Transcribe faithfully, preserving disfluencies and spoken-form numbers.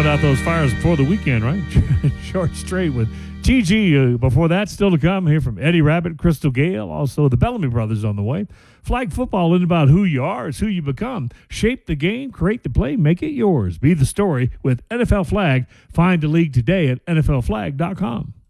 put out those fires before the weekend, right? Short straight with T G. Uh, before that, still to come here from Eddie Rabbit, Crystal Gale, also the Bellamy Brothers on the way. Flag football isn't about who you are, it's who you become. Shape the game, create the play, make it yours. Be the story with N F L Flag. Find the league today at N F L flag dot com.